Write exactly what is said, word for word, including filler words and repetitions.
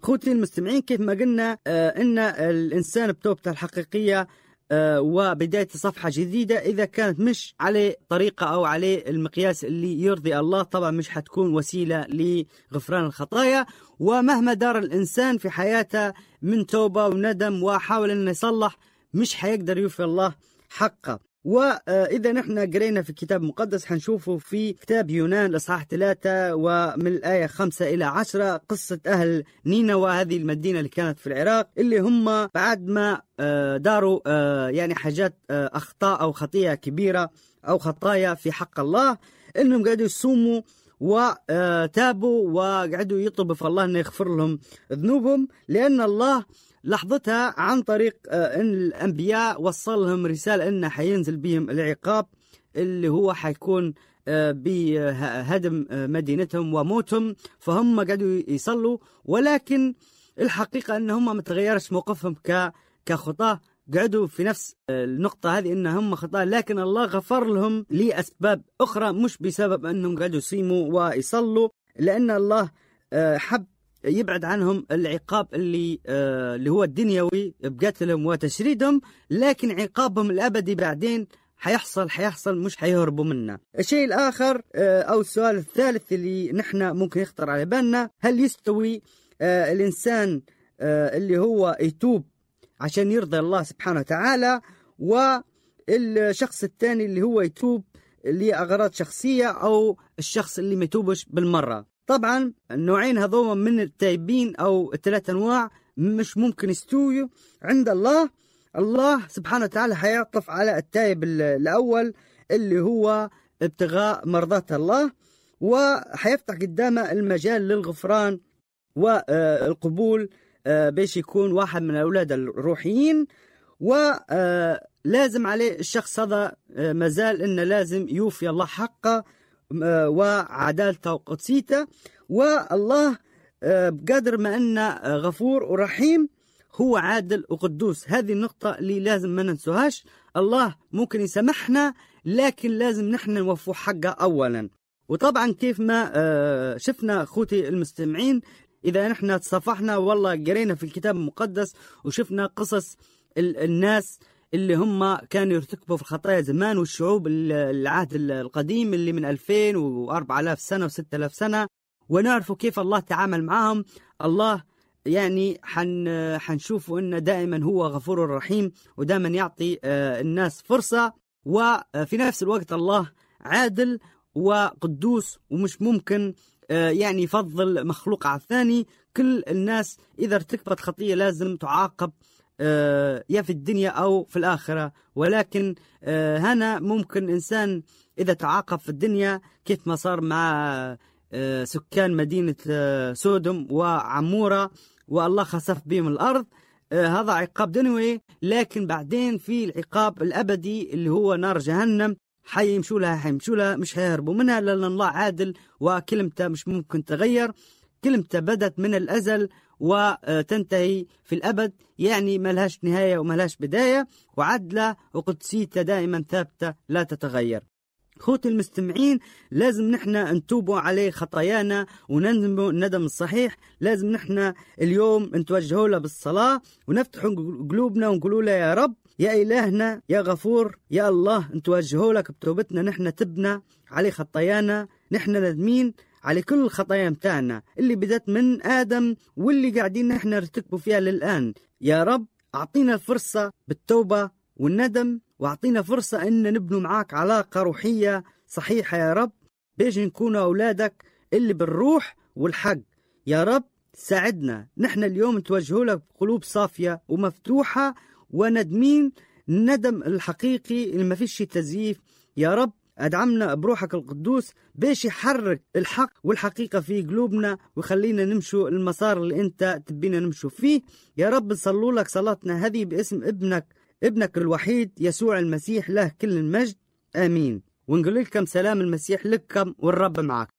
خوتي المستمعين، كيف ما قلنا آه إن الإنسان بتوبته الحقيقية آه وبداية صفحة جديدة إذا كانت مش عليه طريقة أو عليه المقياس اللي يرضي الله، طبعا مش حتكون وسيلة لغفران الخطايا. ومهما دار الإنسان في حياته من توبة وندم وحاول أن يصلح، مش حيقدر يوفي الله حقه. وإذا نحن قرينا في الكتاب المقدس حنشوفه في كتاب يونان الإصحاح ثلاثة ومن الآية خمسة إلى عشرة قصة أهل نينوى، هذه المدينة اللي كانت في العراق، اللي هم بعد ما داروا يعني حاجات أخطاء أو خطيئة كبيرة أو خطايا في حق الله، إنهم قاعدوا يصوموا وتابوا وقعدوا يطلبوا في الله أن يغفر لهم ذنوبهم، لأن الله لحظتها عن طريق أن الأنبياء وصل لهم رسالة أنه حينزل بهم العقاب اللي هو حيكون بهدم مدينتهم وموتهم. فهم قعدوا يصلوا، ولكن الحقيقة أنهم ما تغيرش موقفهم كخطاة، قعدوا في نفس النقطة هذه أنهم خطاة، لكن الله غفر لهم لأسباب أخرى، مش بسبب أنهم قعدوا يصيموا ويصلوا، لأن الله حب يبعد عنهم العقاب اللي آه اللي هو الدنيوي بقتلهم وتشريدهم، لكن عقابهم الأبدي بعدين حيحصل حيحصل مش حيهربوا منه. الشيء الآخر آه أو السؤال الثالث اللي نحن ممكن يخطر على بالنا، هل يستوي آه الإنسان آه اللي هو يتوب عشان يرضي الله سبحانه وتعالى، والشخص الثاني اللي هو يتوب لأغراض شخصية، أو الشخص اللي ما يتوبش بالمرة؟ طبعا النوعين هذوما من التائبين أو الثلاث أنواع مش ممكن يستويوا عند الله. الله سبحانه وتعالى حيعطف على التائب الأول اللي هو ابتغاء مرضات الله، وحيفتح قدامه المجال للغفران والقبول باش يكون واحد من الأولاد الروحيين. ولازم عليه الشخص هذا مازال إنه لازم يوفي الله حقه وعدالته وقدسيته. والله بقدر ما أنه غفور ورحيم هو عادل وقدوس، هذه النقطة اللي لازم ما ننسوهاش. الله ممكن يسامحنا، لكن لازم نحن نوفو حقه أولا. وطبعا كيف ما شفنا أخوتي المستمعين، إذا نحن تصفحنا والله قرينا في الكتاب المقدس وشفنا قصص الناس اللي هم كانوا يرتكبوا في الخطايا زمان، والشعوب العهد القديم اللي من ألفين وأربعة آلاف سنة وستة آلاف سنة، ونعرفوا كيف الله تعامل معهم. الله يعني حن حنشوفوا إنه دائما هو غفور رحيم، ودائما يعطي الناس فرصة، وفي نفس الوقت الله عادل وقدوس، ومش ممكن يعني يفضل مخلوق على الثاني. كل الناس إذا ارتكبت خطية لازم تعاقب يا في الدنيا أو في الآخرة، ولكن هنا ممكن إنسان إذا تعاقب في الدنيا كيف ما صار مع سكان مدينة سودوم وعمورة والله خسف بهم الأرض، هذا عقاب دنيوي، لكن بعدين في العقاب الأبدي اللي هو نار جهنم، حيمشوا لها حيمشوا لها مش هيهربوا منها، لأن الله عادل وكلمته مش ممكن تغير. كلمته بدت من الأزل وتنتهي في الأبد، يعني ملهاش نهاية وملهاش بداية، وعدله وقدسيته دائما ثابتة لا تتغير. خوتي المستمعين، لازم نحن نتوبوا عليه خطايانا ونندموا الندم الصحيح. لازم نحن اليوم نتوجهوا له بالصلاة ونفتحوا قلوبنا ونقولوا له يا رب يا إلهنا يا غفور يا الله، نتوجهوا لك بتوبتنا، نحن تبنا عليه خطايانا، نحن ندمين على كل الخطايا متاعنا اللي بدت من آدم واللي قاعدين نحن نرتكبوا فيها للآن. يا رب أعطينا الفرصة بالتوبة والندم، وأعطينا فرصة أن نبنوا معاك علاقة روحية صحيحة يا رب، بيش نكون أولادك اللي بالروح والحق. يا رب ساعدنا، نحن اليوم نتوجهوا لك بقلوب صافية ومفتوحة وندمين الندم الحقيقي اللي ما فيش تزييف. يا رب أدعمنا بروحك القدوس بيش يحرك الحق والحقيقة في قلوبنا ويخلينا نمشوا المسار اللي أنت تبينا نمشوا فيه. يا رب نصلوا لك صلاتنا هذه باسم ابنك ابنك الوحيد يسوع المسيح، له كل المجد، آمين. ونقول لكم سلام المسيح لكم والرب معك.